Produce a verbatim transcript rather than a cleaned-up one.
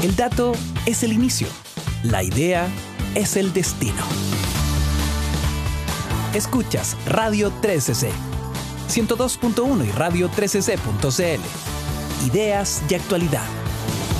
El dato es el inicio, la idea es el destino. Escuchas Radio trece C, ciento dos punto uno y radio trece c punto c l. Ideas y actualidad.